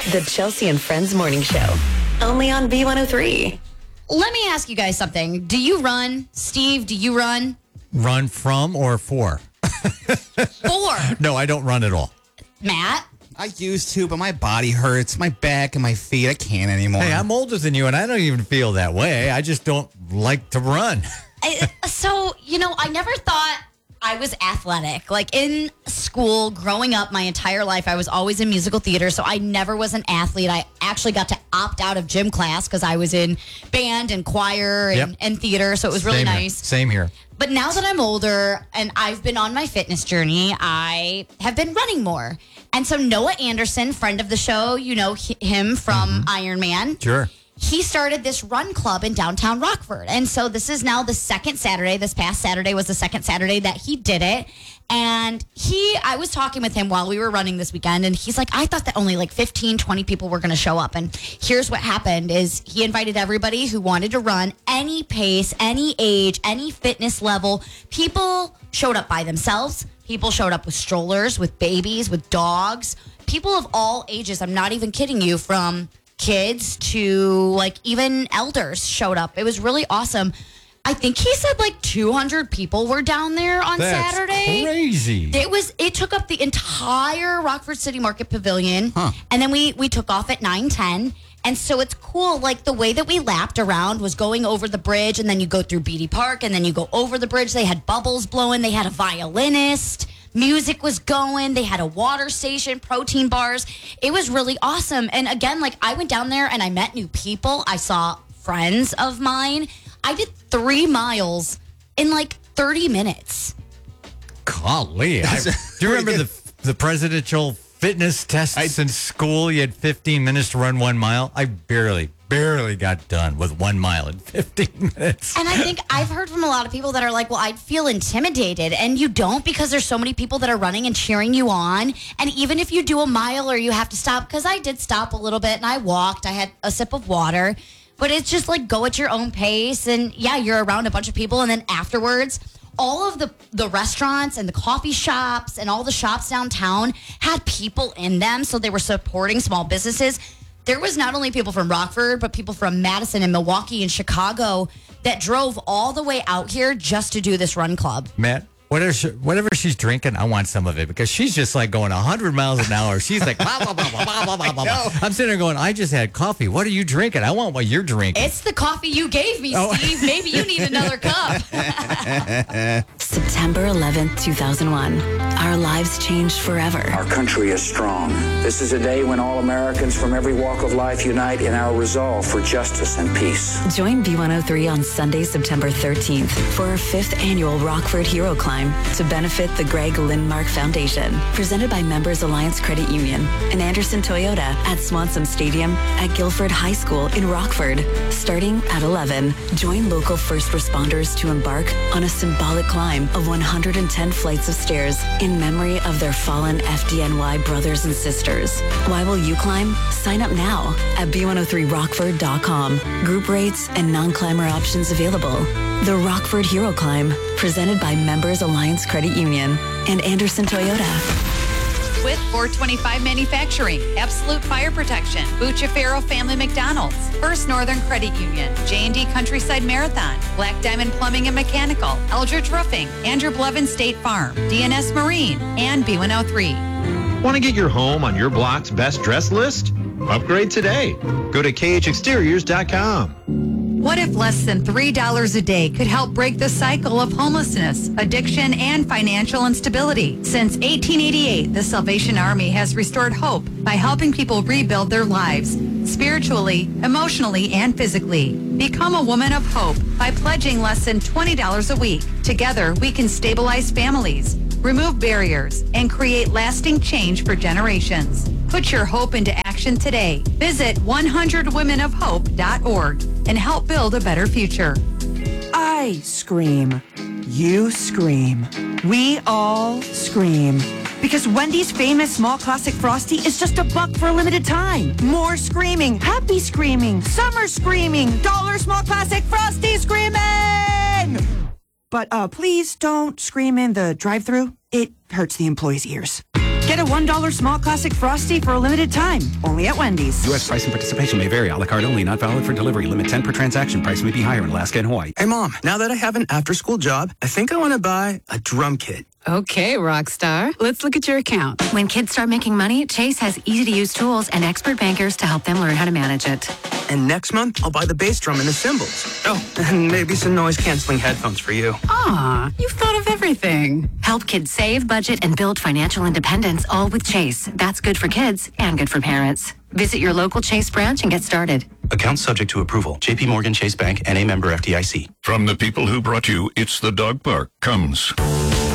The Chelsea and Friends Morning Show. Only on B103. Let me ask you guys something. Do you run? Steve, do you run? Run from or for? For. No, I don't run at all. Matt? I used to, but my body hurts, my back and my feet. I can't anymore. Hey, I'm older than you, and I don't even feel that way. I just don't like to run. I never thought I was athletic. Like in school, growing up, my entire life, I was always in musical theater, so I never was an athlete. I actually got to opt out of gym class because I was in band and choir and theater, so it was really nice. Same here. But now that I'm older and I've been on my fitness journey, I have been running more. And so Noah Anderson, friend of the show, you know him from Iron Man. Sure. He started this run club in downtown Rockford. And so this is now the second Saturday. This past Saturday was the second Saturday that he did it. And I was talking with him while we were running this weekend, and he's like, I thought that only like 15, 20 people were going to show up. And here's what happened is he invited everybody who wanted to run any pace, any age, any fitness level. People showed up by themselves. People showed up with strollers, with babies, with dogs. People of all ages. I'm not even kidding you, from kids to like even elders showed up. It was really awesome. I think he said like 200 people were down there on Saturday. Crazy. It took up the entire Rockford City Market Pavilion. And then we took off at 9:10. And so it's cool. Like the way that we lapped around was going over the bridge, and then you go through Beatty Park, and then you go over the bridge. They had bubbles blowing. They had a violinist. Music was going. They had a water station, protein bars. It was really awesome. And again, like I went down there and I met new people. I saw friends of mine. I did 3 miles in like 30 minutes. Golly. Do you remember the presidential fitness tests in school? You had 15 minutes to run 1 mile. I barely got done with 1 mile in 15 minutes. And I think I've heard from a lot of people that are like, well, I'd feel intimidated. And you don't, because there's so many people that are running and cheering you on. And even if you do a mile or you have to stop, because I did stop a little bit and I walked, I had a sip of water. But it's just like go at your own pace. And yeah, you're around a bunch of people. And then afterwards, all of the restaurants and the coffee shops and all the shops downtown had people in them. So they were supporting small businesses. There was not only people from Rockford, but people from Madison and Milwaukee and Chicago that drove all the way out here just to do this run club. Matt, whatever she's drinking, I want some of it, because she's just like going 100 miles an hour. She's like, blah, blah, blah, blah, blah, blah, blah, blah. I'm sitting there going, I just had coffee. What are you drinking? I want what you're drinking. It's the coffee you gave me, Steve. Maybe you need another cup. September 11th, 2001. Our lives changed forever. Our country is strong. This is a day when all Americans from every walk of life unite in our resolve for justice and peace. Join B103 on Sunday, September 13th for our 5th annual Rockford Hero Climb to benefit the Greg Lindmark Foundation. Presented by Members Alliance Credit Union and Anderson Toyota at Swanson Stadium at Guilford High School in Rockford. Starting at 11, join local first responders to embark on a symbolic climb of 110 flights of stairs in memory of their fallen FDNY brothers and sisters. Why will you climb? Sign up now at b103rockford.com. Group rates and non-climber options available. The Rockford Hero Climb, presented by Members Alliance Credit Union and Anderson Toyota. With 425 Manufacturing, Absolute Fire Protection, Bucciafero Family McDonald's, First Northern Credit Union, J&D Countryside Marathon, Black Diamond Plumbing and Mechanical, Eldridge Roofing, Andrew Blevin State Farm, DNS Marine, and B103. Want to get your home on your block's best dress list? Upgrade today. Go to khexteriors.com. What if less than $3 a day could help break the cycle of homelessness, addiction, and financial instability? Since 1888, the Salvation Army has restored hope by helping people rebuild their lives, spiritually, emotionally, and physically. Become a woman of hope by pledging less than $20 a week. Together, we can stabilize families, remove barriers, and create lasting change for generations. Put your hope into action today. Visit 100womenofhope.org and help build a better future. I scream. You scream. We all scream. Because Wendy's famous small classic Frosty is just $1 for a limited time. More screaming, happy screaming, summer screaming, $1 small classic Frosty screaming! But please don't scream in the drive-thru. It hurts the employees' ears. Get a $1 small classic Frosty for a limited time, only at Wendy's. U.S. price and participation may vary. A la carte only, not valid for delivery. Limit 10 per transaction. Price may be higher in Alaska and Hawaii. Hey, Mom, now that I have an after-school job, I think I want to buy a drum kit. Okay, Rockstar. Let's look at your account. When kids start making money, Chase has easy-to-use tools and expert bankers to help them learn how to manage it. And next month, I'll buy the bass drum and the cymbals. Oh, and maybe some noise-canceling headphones for you. Aw, you've thought of everything. Help kids save, budget, and build financial independence, all with Chase. That's good for kids and good for parents. Visit your local Chase branch and get started. Account subject to approval. J.P. Morgan Chase Bank, N.A. member FDIC. From the people who brought you It's the Dog Park comes